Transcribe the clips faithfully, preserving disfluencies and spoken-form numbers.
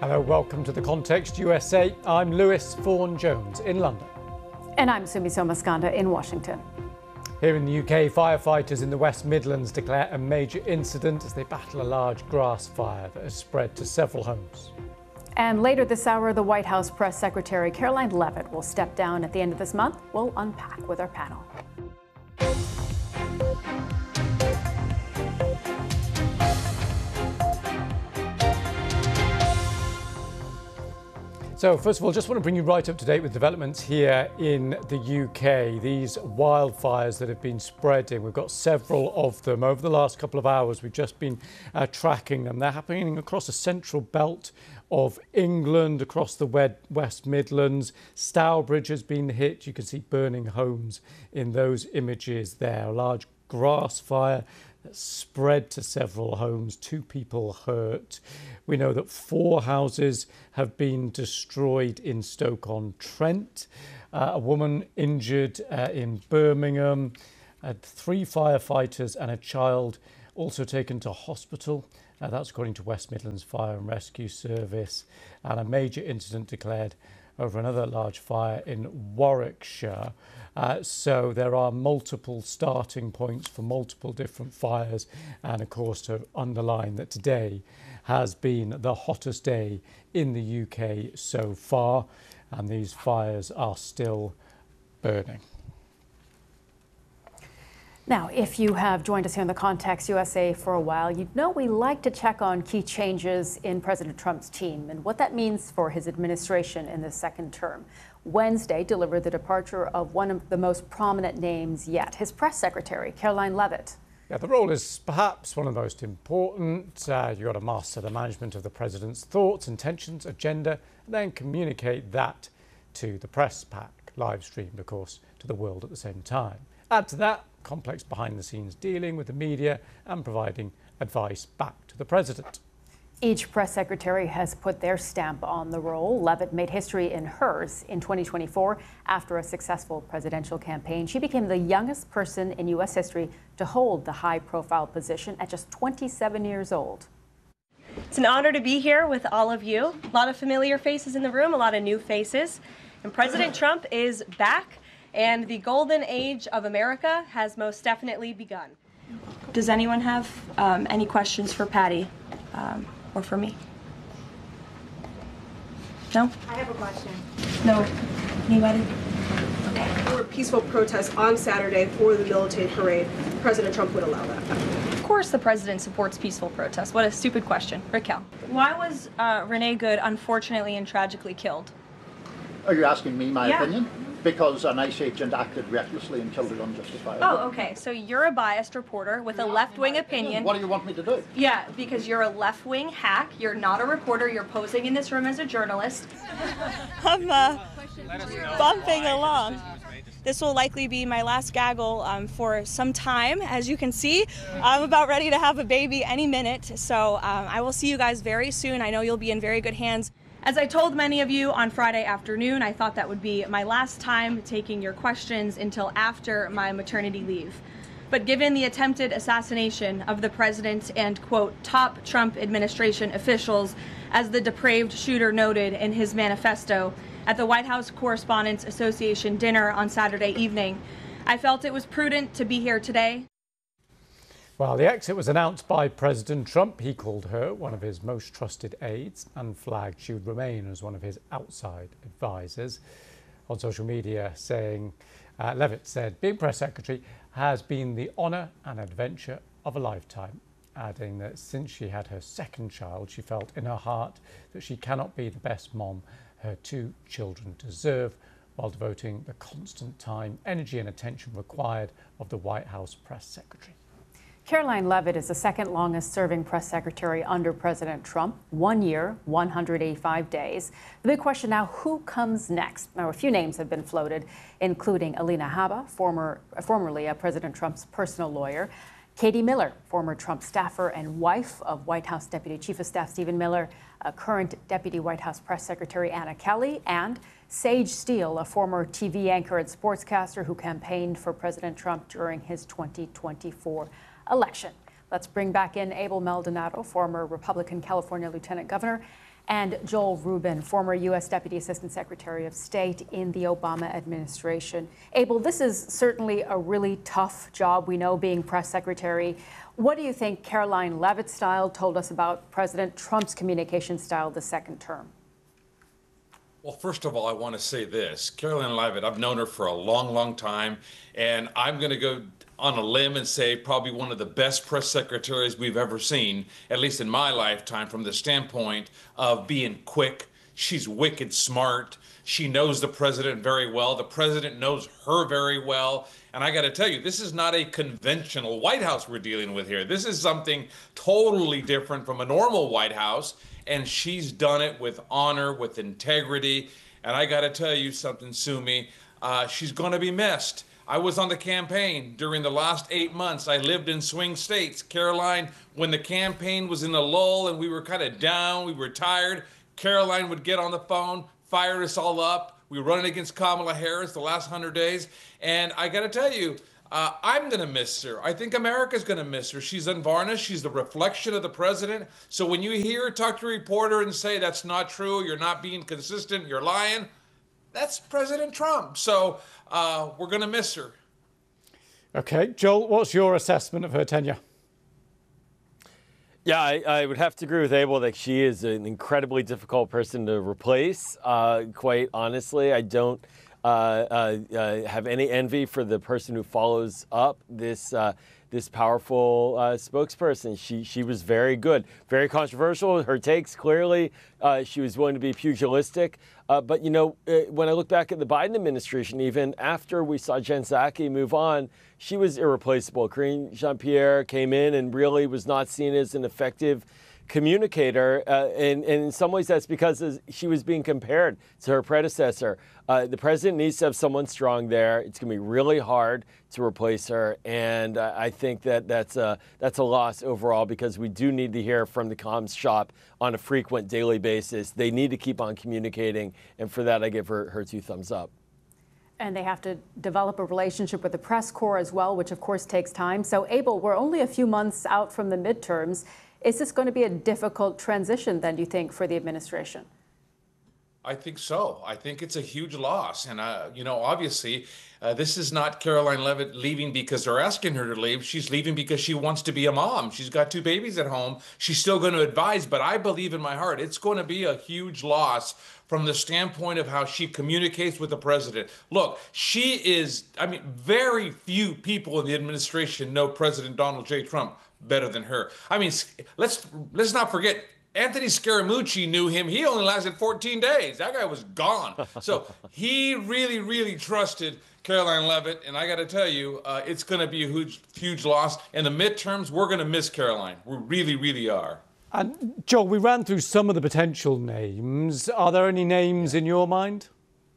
Hello, welcome to The Context U S A. I'm Lewis Vaughan-Jones in London. And I'm Sumi Somaskanda in Washington. Here in the U K, firefighters in the West Midlands declare a major incident as they battle a large grass fire that has spread to several homes. And later this hour, the White House Press Secretary Karoline Leavitt will step down at the end of this month. We'll unpack with our panel. So first of all, just want to bring you right up to date with developments here in the U K. These wildfires that have been spreading, we've got several of them over the last couple of hours. We've just been uh, tracking them. They're happening across the central belt of England, across the West Midlands. Stourbridge has been hit. You can see burning homes in those images there. A large grass fire that spread to several homes, two people hurt. We know that four houses have been destroyed in Stoke-on-Trent. Uh, a woman injured uh, in Birmingham. Uh, three firefighters and a child also taken to hospital. Uh, that's according to West Midlands Fire and Rescue Service. And a major incident declared over another large fire in Warwickshire. Uh, so there are multiple starting points for multiple different fires. And of course, to underline that today has been the hottest day in the U K so far. And these fires are still burning. Now, if you have joined us here in the Context U S A for a while, you'd know we like to check on key changes in President Trump's team and what that means for his administration in the second term. Wednesday delivered the departure of one of the most prominent names yet, his press secretary, Karoline Leavitt. Yeah, the role is perhaps one of the most important. Uh, you've got to master the management of the president's thoughts, intentions, agenda, and then communicate that to the press pack, live streamed, of course, to the world at the same time. Add to that complex behind-the-scenes dealing with the media and providing advice back to the president. Each press secretary has put their stamp on the role. Leavitt made history in hers in twenty twenty-four. After a successful presidential campaign, she became the youngest person in U S history to hold the high-profile position at just twenty-seven years old. It's an honor to be here with all of you. A lot of familiar faces in the room, a lot of new faces. And President Trump is back, and the golden age of America has most definitely begun. Does anyone have um, any questions for Patty um, or for me? No? I have a question. No. Anybody? Okay. There were peaceful protests on Saturday for the military parade. President Trump would allow that. Of course the president supports peaceful protests. What a stupid question. Raquel. Why was uh, Renee Good unfortunately and tragically killed? Are you asking me my yeah. opinion? Because an ICE agent acted recklessly and killed her unjustifiably. Oh, okay. So you're a biased reporter with a left-wing opinion. What do you want me to do? Yeah, because you're a left-wing hack. You're not a reporter. You're posing in this room as a journalist. I'm uh, bumping along. This will likely be my last gaggle um, for some time. As you can see, I'm about ready to have a baby any minute. So um, I will see you guys very soon. I know you'll be in very good hands. As I told many of you on Friday afternoon, I thought that would be my last time taking your questions until after my maternity leave. But given the attempted assassination of the president and, quote, top Trump administration officials, as the depraved shooter noted in his manifesto at the White House Correspondents Association dinner on Saturday evening, I felt it was prudent to be here today. Well, the exit was announced by President Trump. He called her one of his most trusted aides and flagged she would remain as one of his outside advisors. On social media, saying, uh, Leavitt said, being press secretary has been the honour and adventure of a lifetime, adding that since she had her second child, she felt in her heart that she cannot be the best mom her two children deserve, while devoting the constant time, energy and attention required of the White House press secretary. Karoline Leavitt is the second longest serving press secretary under President Trump. One year, one hundred eighty-five days. The big question now, who comes next? Now, a few names have been floated, including Alina Habba, former, formerly uh, President Trump's personal lawyer, Katie Miller, former Trump staffer and wife of White House Deputy Chief of Staff Stephen Miller, uh, current Deputy White House Press Secretary Anna Kelly, and Sage Steele, a former T V anchor and sportscaster who campaigned for President Trump during his twenty twenty-four election. Let's bring back in Abel Maldonado, former Republican California Lieutenant Governor, and Joel Rubin, former U S Deputy Assistant Secretary of State in the Obama administration. Abel, this is certainly a really tough job, we know, being press secretary. What do you think Karoline Leavitt's style told us about President Trump's communication style the second term? Well, first of all, I want to say this. Karoline Leavitt, I've known her for a long, long time, and I'm going to go on a limb and say probably one of the best press secretaries we've ever seen, at least in my lifetime, from the standpoint of being quick. She's wicked smart. She knows the president very well. The president knows her very well. And I got to tell you, this is not a conventional White House we're dealing with here. This is something totally different from a normal White House. And she's done it with honor, with integrity. And I got to tell you something, Sumi, uh, she's going to be missed. I was on the campaign during the last eight months. I lived in swing states. Karoline, when the campaign was in a lull and we were kind of down, we were tired, Karoline would get on the phone, fire us all up. We were running against Kamala Harris the last hundred days. And I got to tell you, uh, I'm going to miss her. I think America's going to miss her. She's unvarnished. She's the reflection of the president. So when you hear her talk to a reporter and say, that's not true, you're not being consistent, you're lying, that's President Trump. So uh, we're going to miss her. Okay. Joel, what's your assessment of her tenure? Yeah, I, I would have to agree with Abel that she is an incredibly difficult person to replace. Uh, quite honestly, I don't uh, uh, uh, have any envy for the person who follows up this uh, this powerful uh, spokesperson. She she was very good, very controversial. Her takes clearly, uh, she was willing to be pugilistic. Uh, but you know, when I look back at the Biden administration, even after we saw Jen Psaki move on, she was irreplaceable. Karine Jean-Pierre came in and really was not seen as an effective communicator. Uh, and, and in some ways, that's because she was being compared to her predecessor. Uh, the president needs to have someone strong there. It's going to be really hard to replace her. And uh, I think that that's a, that's a loss overall, because we do need to hear from the comms shop on a frequent daily basis. They need to keep on communicating. And for that, I give her, her two thumbs up. And they have to develop a relationship with the press corps as well, which of course takes time. So Abel, we're only a few months out from the midterms. Is this going to be a difficult transition then, do you think, for the administration? I think so. I think it's a huge loss. And, uh, you know, obviously, uh, this is not Karoline Leavitt leaving because they're asking her to leave. She's leaving because she wants to be a mom. She's got two babies at home. She's still going to advise. But I believe in my heart it's going to be a huge loss from the standpoint of how she communicates with the president. Look, she is, I mean, very few people in the administration know President Donald J. Trump better than her. I mean, let's let's not forget, Anthony Scaramucci knew him. He only lasted fourteen days. That guy was gone. So he really, really trusted Karoline Leavitt. And I got to tell you, uh, it's going to be a huge, huge loss. In the midterms, we're going to miss Karoline. We really, really are. And Joel, we ran through some of the potential names. Are there any names in your mind?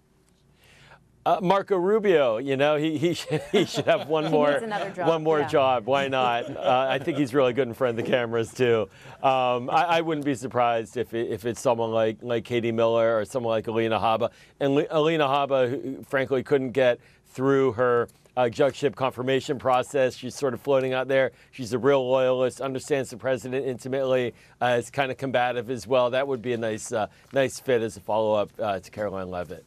Uh, Marco Rubio, you know, he he should, he should have one more one more yeah. job. Why not? Uh, I think he's really good in front of the cameras too. Um, I, I wouldn't be surprised if it, if it's someone like like Katie Miller or someone like Alina Habba. And Le Alina Habba, who frankly couldn't get through her uh, judgeship confirmation process. She's sort of floating out there. She's a real loyalist, understands the president intimately, uh, is kind of combative as well. That would be a nice uh, nice fit as a follow-up uh, to Karoline Leavitt.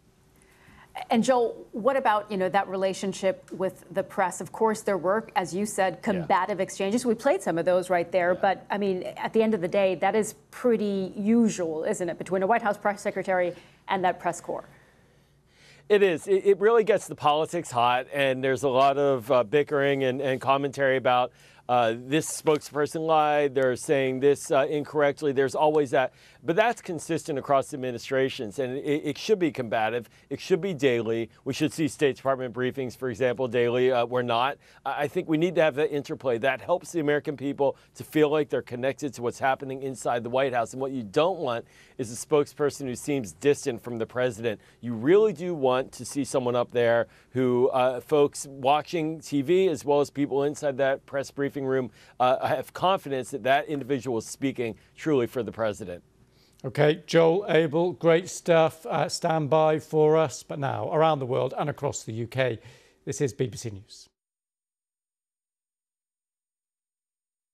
And Joel, what about, you know, that relationship with the press? Of course, there were, as you said, combative yeah. exchanges. We played some of those right there. Yeah. But, I mean, at the end of the day, that is pretty usual, isn't it, between a White House press secretary and that press corps? It is. It, it really gets the politics hot, and there's a lot of uh, bickering and, and commentary about uh, this spokesperson lied, they're saying this uh, incorrectly. There's always that. But that's consistent across administrations, and it, it should be combative. It should be daily. We should see State Department briefings, for example, daily. Uh, we're not. I think we need to have that interplay. That helps the American people to feel like they're connected to what's happening inside the White House. And what you don't want is a spokesperson who seems distant from the president. You really do want to see someone up there who uh, folks watching T V, as well as people inside that press briefing room, uh, have confidence that that individual is speaking truly for the president. OK, Joel, Abel, great stuff. Uh, stand by for us. But now, around the world and across the U K, this is B B C News.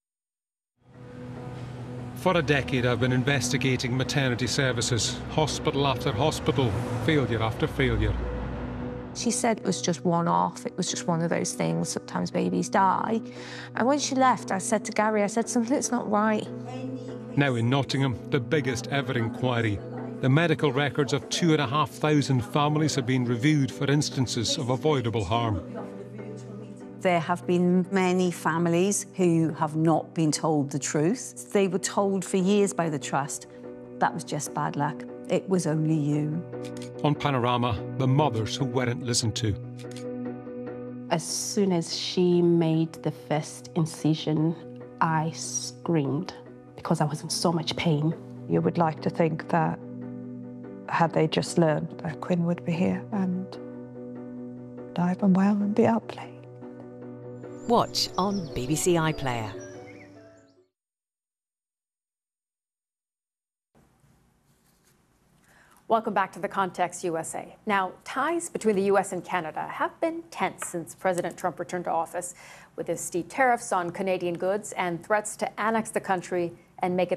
For a decade, I've been investigating maternity services, hospital after hospital, failure after failure. She said it was just one-off, it was just one of those things, sometimes babies die. And when she left, I said to Gary, I said, something's not right. Now in Nottingham, the biggest ever inquiry. The medical records of two and a half thousand families have been reviewed for instances of avoidable harm. There have been many families who have not been told the truth. They were told for years by the Trust that was just bad luck. It was only you. On Panorama, the mothers who weren't listened to. As soon as she made the first incision, I screamed because I was in so much pain. You would like to think that had they just learned that Quinn would be here and alive and well and be out playing. Watch on B B C iPlayer. Welcome back to The Context U S A. Now, ties between the U S and Canada have been tense since President Trump returned to office with his steep tariffs on Canadian goods and threats to annex the country and make it